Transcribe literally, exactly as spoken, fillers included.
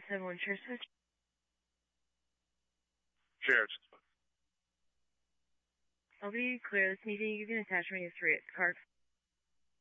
seven one Chair Switch. Chairs. I'll be clear. This meeting, you can attach me to three at the card.